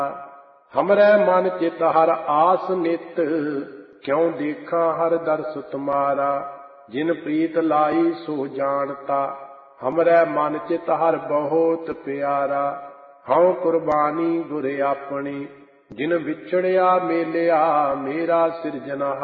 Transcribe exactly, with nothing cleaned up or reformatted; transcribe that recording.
हमरै मन चित हर आस नित, क्यों देखा हर दर्श तुम्हारा। जिन प्रीत लाई सो जानता, हमरै मन चित हर बहुत प्यारा। हऊँ कुर्बानी गुर अपनी, जिन बिछड़िया मेलिया मेरा सिरजनहार।